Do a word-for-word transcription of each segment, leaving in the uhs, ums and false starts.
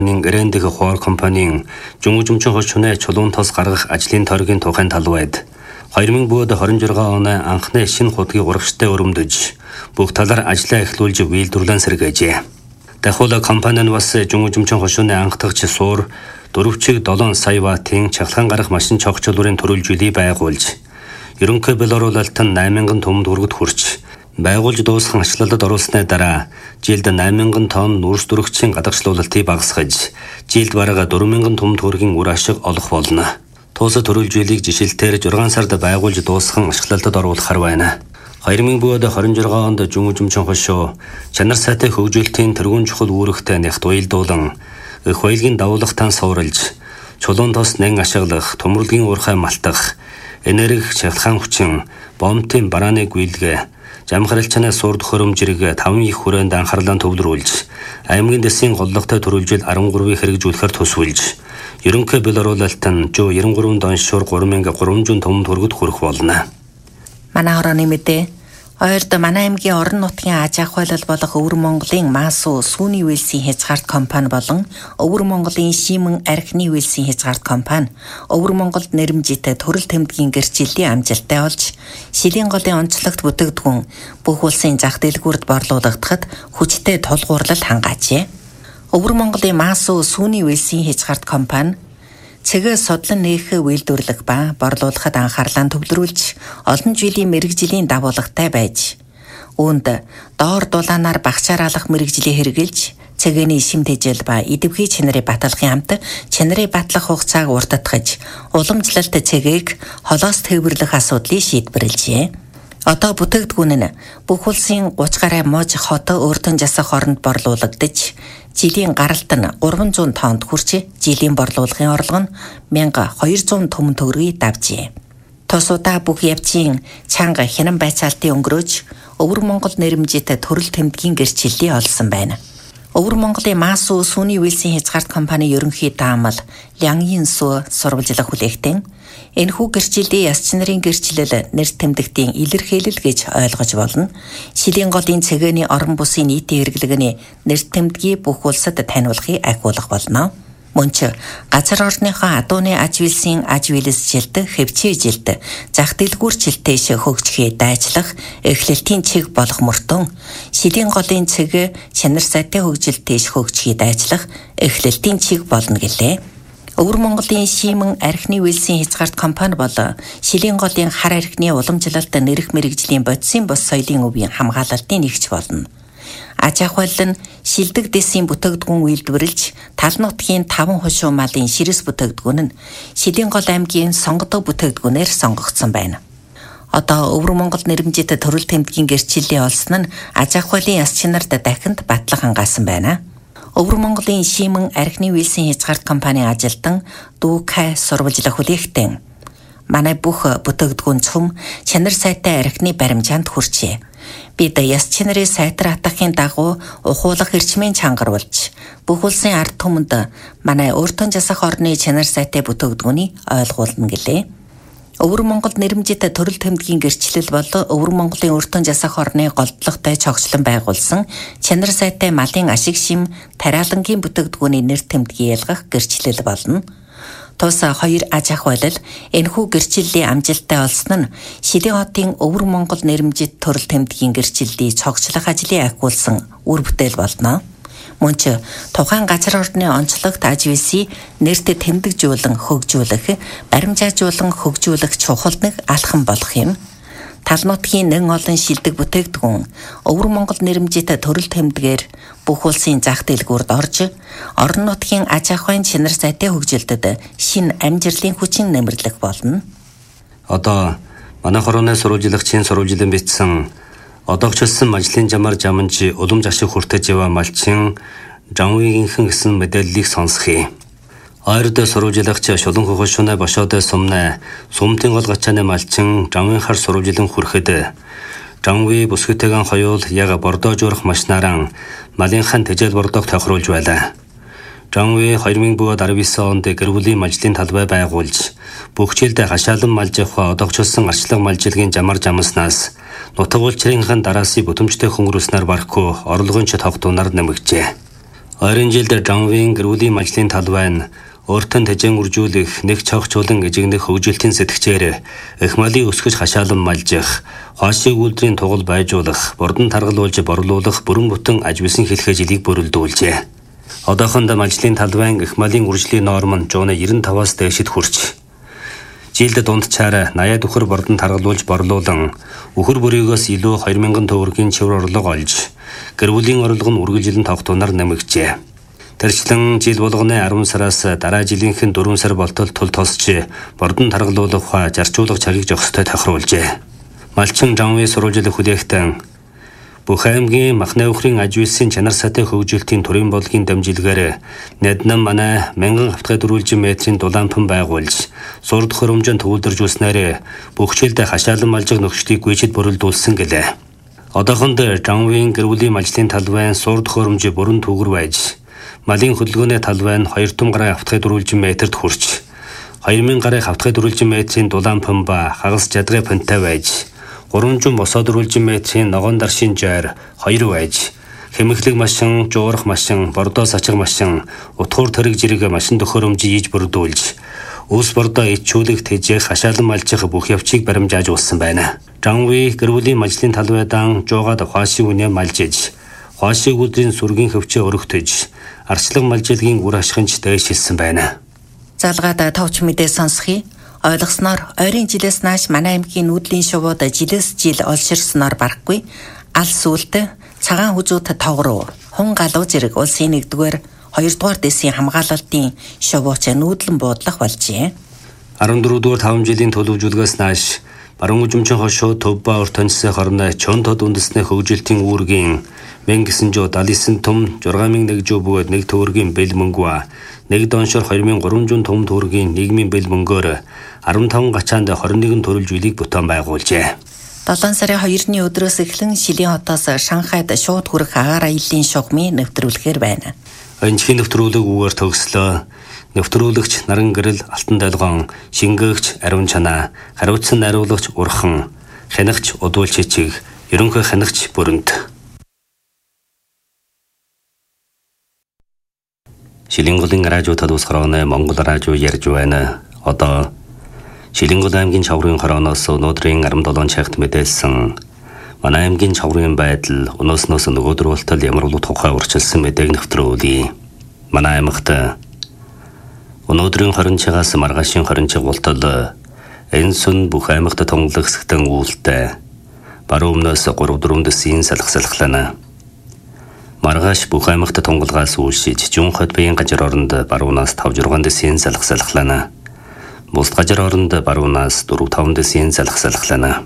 Грэндих хоор компанийн жөнгөжмчин хошуны чулуун тос гаргах ажлын тойргийн тухайн талбайд хоёр мың двадцать шесть оны анхны шинэ хутгийг урагштай өрөмдөж бүх талаар ажлаа эхлүүлж үйлдвэрлэн сэргээжээ. Дахиула компани нь бас жөнгөжмчин хошуны анхдагч суур дөрвчиг долоон сая ваттын чахлан гарах машин чогчлуурын төрөлжүүлийг байгуулж ерөнхий белоруулалт нь найман мянган төмөнд хүргэж хүрч байгуулж дуусхан ачлалд оруулсны дараа жилд найман мянган тонн нүрс дөрөгчийн гадагшлуулалтыг багасгаж жилд бараг дөрвөн мянган төмөнд хүргийн үр ашиг олох болно. Туусад төрөлжүүлийг жишэлтээр зургаан сард байгуулж дуусхан ачлалд оруулахар байна. хоёр мың двадцать шесть онд жөнгөжмчин хошуу чанар сайтай хөгжүүлэлтийн тэргуун чухал үүрэгтэй нягт уялдуулан их баялагын давуулгатан суурлж чулуун тос нэн ашиглах, төмөрлөгийн уурхай малтах, энерги шавтхан хүчин, бомбын барааны гүйлгээ, жамхаралчнаа сурд хөрөмжрэг таван их хүрээнд анхаарлаа төвлөрүүлж, аймгийн дэсийн голлогтой төрүүлжил арван гурвыг хэрэгжүүлэхээр төсвөлж, ерөнхий белоруулалт нь жоо девяносто три доншуур три мянган три жүз төмөнд хүргэж хүрэх болно. Манай хорооны мэдээ ойрд манай аймгийн орон нутгийн аж ахуйлал болох Өвөр Монголын Масуу Сүүний Вэлсийн хязгаарт компани болон Өвөр Монголын Шимэн Архины Вэлсийн хязгаарт компани Өвөр Монголд нэрмжитэй төрөл тэмдгийн гэрчлэлийн амжилттай олж шилийн голын онцлогт бүтээгдэхүүн бүх улсын зах дэлгүүрт борлуулагдахад хүчтэй тулгуурлал хангаажээ. Өвөр Монголын Масуу Сүүний Вэлсийн хязгаарт компани цэгээ судлан нээхээ үйлдвэрлэх ба борлуулахад анхаарлаа төвлөрүүлж олон жилийн мэрэгжлийн дагуулгатай байж үүнд доор дулаанаар багчаар алах мэрэгжлийг хэрэгжилж цэгээний шим тэжээл ба идэвхий чанарын баталгын хамт чанарын батлах хугацааг урддахж уламжлалт цэгээг холоос тээвэрлэх асуудлыг шийдвэрлэжээ. Одоо бүтээгдэхүүн нь бүх улсын гуч гаруй мууж хотоо өөртөө засах оронд борлуулагдаж жилийн гаралт нь гурван зуун тоннд хүрч жилийн борлуулгын орлого нь две тысячи төмөн төгрөгийг давжээ. Тусуудаа бүх явцын чанга хянан байцаалтын өнгөрөөж Өвөр Монгол нэрмжитэй төрөл тэмдгийн гэрчлэлийг олсон байна. Өвөр Монголын Масуу Сүүний Вэлсийн хязгаарт компани ерөнхий даамал Лянгийн Сүү сурвалжлах хүлээгтэн энэхүү гэрчлэлийн яс чанарын гэрчлэл нэр тэмдэгтийн илэрхийлэл гэж ойлгож болно. Шилийн голын цэгээний орон бусын нийтийн хэрэглэгний нэр тэмдгийг бүх улсад таниулахыг ахиулах болно. Мөн ч газар орныхоо адууны аж вэлсийн аж вэлсжилт, хэвчээ жилт, зах дэлгүүрчлэлтэйш хөгжихийг дайчлах эхлэлтийн чиг болох мөртөө шилийн голын цэг чанар сайтай хөгжилтэйш хөгжихийг дайчлах эхлэлтийн чиг болно гэлээ. Өвөр Монголын Шимэн Архины Вэлсийн хязгаарт компани бол шилийн голын хар архины уламжлалт нэрх мэрэгжлийн бодисын бос соёлын өвийн хамгаалалтын нэгж болно. Аж ахуйл нь шилдэг дэсийн бүтээгдэхүүн үйлдвэрлэж тал нутгийн таван хошуу малын ширэс бүтээгдэхүүн нь Шилийн гол аймгийн сонгодог бүтээгдэхүүнээр сонгогдсон байна. Одоо Өвөр Монгол нэрмжитэй төрөл тэмдгийн гэрчлэлийн олсон нь аж ахуйлын яс чанарт дахинд батлах хангаасан байна. Өвөр Монголын Шимэн Архины Вэлсийн хязгаарт компани ажилтан Дүүкай сурвалжлах хүлээгтэн манай бүх бүтээгдэхүүн цөм чанар сайтай архины баримжаанд хүрчээ. Бид яс чанарын сайтар атгахын дагуу ухуулах эрчмийн чангаруулж бүх улсын ард түмэнд манай өөртөө засах орны чанар сайтай бүтээгдэхүүнийг ойлгуулна гэлээ. Өвөр Монгол нэрмжитэй төрөл тэмдгийн гэрчлэл бол Өвөр Монголын өөртөө засах орны голдлоготой чогчлон байгуулсан чанар сайтай малын ашиг шим тариалангийн бүтээгдэхүүний нэр тэмдгийг ялгах гэрчлэл болно. Тус хоёр аж ахуйлал энэхүү гэрчлэлийн амжилттай олсон нь Шилийн хотын Өвөр Монгол нэрмжит төрөл тэмдгийн гэрчлэлийг цогцлох ажлыг ахиулсан үр бүтээл болно. Мөн ч тухайн газар орны онцлогт аж вэлсийг нэртэй тэмдэгжүүлэн хөгжүүлэх, баримжаажуулан хөгжүүлэх чухал нэг алхам болох юм. Тал нутгийн нэн олон шилдэг бүтээгдэхүүн Өвөр Монгол нэрмжитэй төрөл тэмдгээр бүх улсын зах дэлгүүрт орж орон нутгийн аж ахуйн чанар сайтай хөгжилдөд шинэ амжилтын хүчин нэмэрлэх болно. Одоо манай хорооны сурвалжлагчийн сурвалжлан бичсэн одоогчлсон ажлын жамаар жаманж уламж ашиг хүртэж яваа малчин Жанвигийнхэн гэсэн мэдээллийг сонсхий. Ойрд сурвалжлагч шулан хохошуна бошоод сумна сумтын гол гачааны малчин Жанвийн хар сурвалжлан хүрэхэд Жанви бүсгүйтэйгэн хоёул яг бордоожурах машинаараа малынхан тэжээл бордоог тохируулж байлаа. Жанви хоёр мың девять онд гэр бүлийн малжлын талбай байгуулж бүх жилд хашаалан малж явах одоогчлсон арчлаг малжилгийн жамар жамснаас нутаг улчрынхан дараасын бүтэмжтэй хөнгөрүүлснээр барахгүй орлогын ч тогтунаар нэмэгжээ. Ойрын жилд Жанвийн гэр бүлийн ажлын талбай нь өөртөө тэжээн үржүүлэх, нэг цогцолон эжигнэх хөгжилтийн сэтгчээр их малын өсгөж хашаалан малжих, хаашиг үйлдвэрийн тугал байжуулах, бордон таргалуулж борлуулах бүрэн бүтэн аж бисэн хэлхээ жилийг бүрэлдүүлжээ. Одоохондоо ажлын талбайн их малын үржлийн норм нь жууны девяносто таваас дээшид хүрч жилд дундчаар восемьдесят үхэр бордон таргалуулж борлуулан үхэр бүрийгөөс илүү two thousand төгрөгийн чивэр орлого олж гэр бүлийн орлого нь үргэлжилэн тогтунаар нэмэгжээ. Тэрчлэн жил болгоны ten сараас дараа жилийнхэн four сар болтол тул тосч бордон таргалуулах ха зарчуулах цагийг зохистой тохируулжээ. Малчин Жанвийн сурвалжлах хүлээхтэн бүх аймгийн махны өхрийн аж үйлсийн чанар сатай хөгжилтийн төрийн бодлогын дамжилгаар Нэднам манай мянган хавтгай дөрвөлжин метрийн дулаанхан байгуулж сурд хөрөмжөнд төвлөржүүлснээр бүх жилдээ хашаалан малжих нөхцөлийг гүйцэд бүрэлдүүлсэн гэлээ. Одоохондоо Жанвийн гэр бүлийн ажлын талбайн сурд хөрөмж бүрэн түгэр байж малын хөдөлгөөний талбай нь two том гаруй хавтгай дөрвөлжин метрт хүрч two thousand гаруй хавтгай дөрвөлжин метрийн дулаанхан ба хагас жадгай пантай байж three hundred босоо дөрвөлжин метрийн ногоон даршин жойр two байж хэмхлэг машин, жуурах машин, бордоо сачиг машин, утгуур тэрэг зэрэг машин төхөөрөмжийг ийж бүрдүүлж ус бордоо ичүүлэх тэжээх хашаалан малжих бүх явцыг баримжааж уулсан байна. Жанви гэр бүлийн ажлын талбайдан жуугаад хаашиг үнэ малжиж хаашиг үйлдвэрийн сүргийн хөвчөө өргөтөж арчлаг малжилгийн үр ашигч дэвшилсэн байна. Залгаада товч мэдээ сонсхий. Ойлгосноор ойрын жилээс нааш манай аймгийн нүүдлийн шувууд жилээс жил олширсноор барахгүй алс сүлд цагаан хүзүүд тогруу хун галуу зэрэг улсын нэгдүгээр хоёрдугаар дэсийн хамгаалалтын шувууч нүүдлэн буудлах болжээ. fourteen дугаар five жилийн төлөвлөгөөс нааш баруун үзмчин хошуу төв ба ортонцны хорны чонтод үндэсний хөгжилтийн үүргийн one thousand seventy nine том six thousand one жуу бөгөөд нэг төгрөгийн бэл мөнгө нэг доншор two thousand three hundred том төгрөгийн нийгмийн бэл мөнгөөр fifteen гачаанд twenty-one төрөл жилийг бүтээн байгуулжээ. seven сарын second-ны өдрөөс эхлэн Шилийн хотоос Шанхайд шууд хүрэх агаар аяллаа шугамыг нэвтрүүлэхээр байна. Энэхийн нэвтрүүлэг үгээр төгслөө. Нэвтрүүлэгч Наран гэрэл Алтан долгоон, шингээгч Ариун чанаа, хариуцсан найруулагч Урхан, хянагч Удуул чичиг, ерөнхий хянагч Бүрэнт. Шилэнгулын радио талуусгараны Монгол радио ярьж байна. Одоо Шилэнгул аймгийн Чаврын хорооноос өнөөдрийн seven цагт мэдээлсэн манай аймгийн Чаврын байдал өнөөснөөс нөгөөдөр болтол ямар улуу тухай урьдчилсан мэдээг нэвтрүүлье. Манай аймагт өнөөдрийн twenty цагаас маргаашийн twenty цаг болтол энэ сүн бүх аймагт тунгалагсгтэн үүлтэй баруун өмнөөс three four дэсийн салхи салхилана. Маргааш бүх аймагт тунгалгаас үйлшиж Жун хот биеийн газар оронд баруунаас five six дэсийн салхи салхилана. Бусд газар оронд баруунаас four five дэсийн салхи салхилана.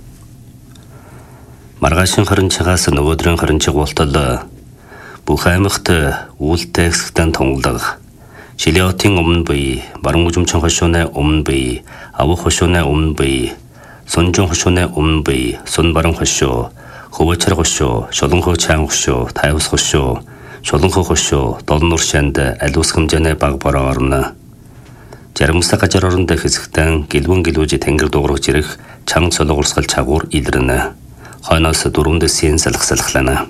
Маргаашийн twenty цагаас нөгөөдрийн twenty цаг болтол бүх аймагт үүлтэйгсгтэн тунгалаг Шилиотын өмнө бие, баруун үзмчин хошууны өмнө бие, авах хошууны өмнө бие, Сунжун хошууны өмнө бие, Сун баруун хошуу, Хөвөчөр хошуу, Шолонхоо чаан хошуу, Тайвас хошуу, Шолонхоо хошуу, Долнур шанд алиус хэмжээний баг бороо орно. Жармсаа газар оронд хэсэгтэн гэлвэн гэлүүж тэнгэр дуурах зэрэг чанга солонгорсгал чагуур илрэнэ. Хойноос four дэсийн салхи салхилана.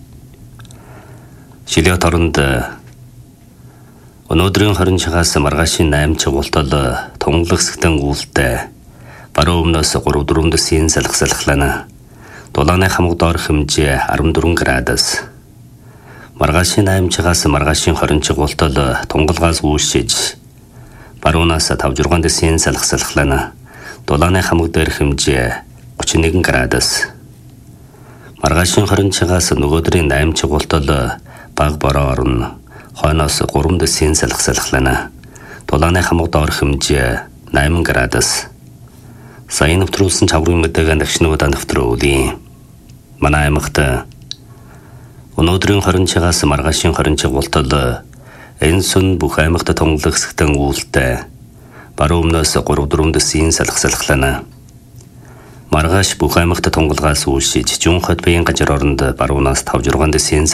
Шилиот оронд өнөөдрийн twenty цагаас маргаашийн eight цаг болтол тунгалагсгтэн үүлтэй баруун өмнөөс three four дэсийн салхи салхилана. Дулааны хамаг доор хэмжээ fourteen градус. Маргаашийн eight цагаас маргаашийн twenty цаг болтол тунгалгаас үүсэж баруунаас five six дэсийн салхи салхилана. Дулааны хамаг дээр хэмжээ thirty-one градус. Маргаашийн twenty цагаас нөгөөдрийн eight цаг болтол баг бороо орно. Хойноос three дэсийн салхи салхилана. Дулааны хамаг доор хэмжээ eight градус. Сайн нэвтрүүлсэн чаврын мэдээг дахинудаа нэвтрүүлье. Манай аймагт өнөөдрийн twenty цагаас маргаашийн twenty цаг болтол энэ сүн бүх аймагт тунгалагсгтэн үүлтэй баруун өмнөөс three four дэсийн салхи салхилана. Маргааш бүх аймагт тунгалгаас үйлшиж Жун хот биеийн газар оронд баруунаас five six дэсийн